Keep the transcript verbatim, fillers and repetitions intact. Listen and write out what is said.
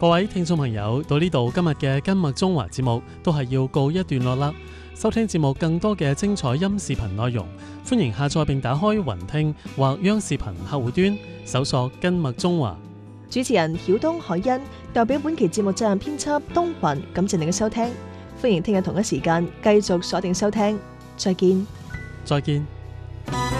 各位聽眾朋友，到呢度今日嘅根脈中華節目都係要告一段落啦。收聽節目更多嘅精彩音視頻內容，歡迎下載並打開雲聽或央視頻客戶端，搜索根脈中華。 主持人曉東海欣代表本期節目責任編輯東雲，感謝你嘅收聽，歡迎聽日同一時間繼續鎖定收聽，再見。 再見。